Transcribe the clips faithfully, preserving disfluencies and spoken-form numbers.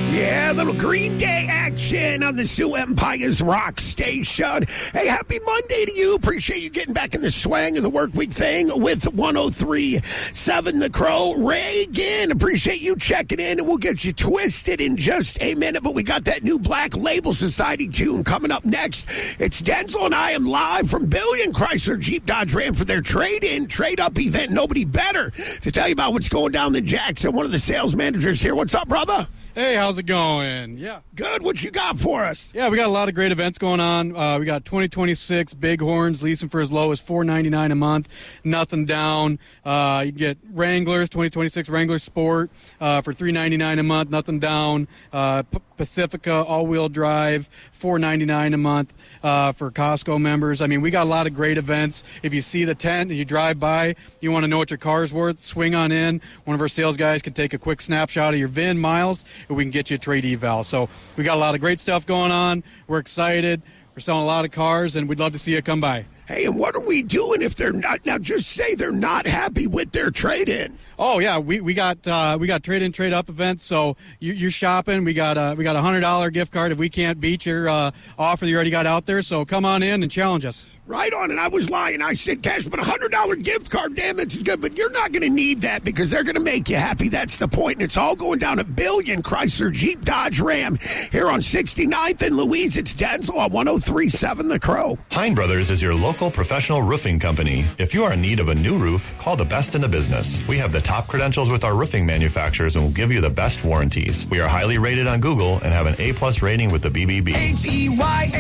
Yeah, a little Green Day action on the Sioux Empire's Rock Station. Hey, happy Monday to you. Appreciate you getting back in the swang of the work week thing with one oh three point seven The Crow. Reagan, appreciate you checking in, and we'll get you twisted in just a minute. But we got that new Black Label Society tune coming up next. It's Denzel and I am live from Billion Chrysler Jeep Dodge Ram for their trade-in, trade-up event. Nobody better to tell you about what's going down in Jackson. One of the sales managers here. What's up, brother? Hey, how's it going? Yeah. Good. What you got for us? Yeah, we got a lot of great events going on. Uh, we got twenty twenty-six Bighorns, leasing for as low as four ninety-nine a month, nothing down. Uh, you can get Wranglers, twenty twenty-six Wrangler Sport uh, for three ninety-nine a month, nothing down. Uh, P- Pacifica all-wheel drive, four ninety-nine a month uh, for Costco members. I mean, we got a lot of great events. If you see the tent and you drive by, you want to know what your car's worth, swing on in. One of our sales guys can take a quick snapshot of your V I N miles, and we can get you a trade eval. So we got a lot of great stuff going on. We're excited. We're selling a lot of cars, and we'd love to see you come by. Hey, and what are we doing if they're not? Now, just say they're not happy with their trade-in. Oh yeah, we we got uh, we got trade-in, trade-up events. So you, you're shopping. We got a we got a hundred dollar gift card if we can't beat your uh, offer that you already got out there. So come on in and challenge us. Right on, and I was lying. I said cash, but a one hundred dollar gift card, damn, that's good. But you're not going to need that because they're going to make you happy. That's the point. And it's all going down at Billion Chrysler Jeep Dodge Ram here on sixty-ninth and Louise. It's Denzel on one oh three point seven The Crow. Hein Brothers is your local professional roofing company. If you are in need of a new roof, call the best in the business. We have the top credentials with our roofing manufacturers and will give you the best warranties. We are highly rated on Google and have an A-plus rating with the B B B. H E Y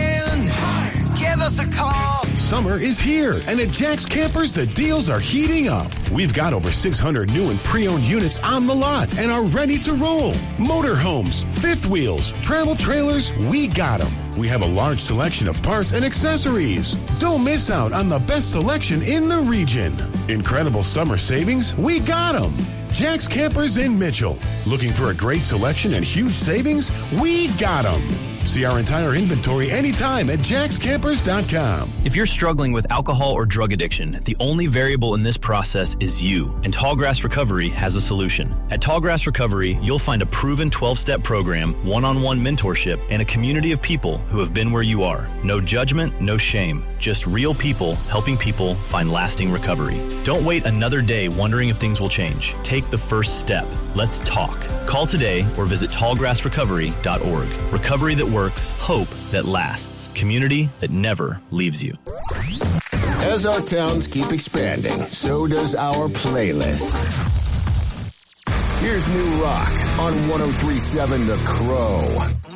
N, give us a call. Summer is here, and at Jack's Campers, the deals are heating up. We've got over six hundred new and pre-owned units on the lot and are ready to roll. Motorhomes, fifth wheels, travel trailers, we got them. We have a large selection of parts and accessories. Don't miss out on the best selection in the region. Incredible summer savings, we got them. Jack's Campers in Mitchell. Looking for a great selection and huge savings? We got them. See our entire inventory anytime at jacks campers dot com. If you're struggling with alcohol or drug addiction, the only variable in this process is you, and Tallgrass Recovery has a solution. At Tallgrass Recovery, you'll find a proven twelve-step program, one-on-one mentorship, and a community of people who have been where you are. No judgment, no shame, just real people helping people find lasting recovery. Don't wait another day wondering if things will change. Take the first step. Let's talk. Call today or visit tallgrass recovery dot org. Recovery that works, hope that lasts, community that never leaves you. As our towns keep expanding, so does our playlist. Here's new rock on one oh three point seven The Crow.